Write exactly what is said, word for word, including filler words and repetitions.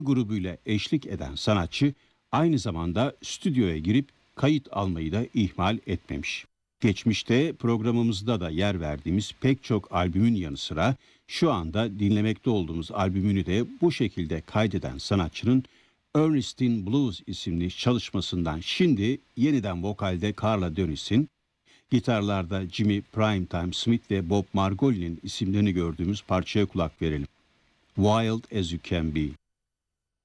grubuyla eşlik eden sanatçı aynı zamanda stüdyoya girip kayıt almayı da ihmal etmemiş. Geçmişte programımızda da yer verdiğimiz pek çok albümün yanı sıra şu anda dinlemekte olduğumuz albümünü de bu şekilde kaydeden sanatçının Ernestine Blues isimli çalışmasından şimdi yeniden vokalde Carla Dönüs'in, gitarlarda Jimmy Primetime Smith ve Bob Margoli'nin isimlerini gördüğümüz parçaya kulak verelim. Wild as You Can Be.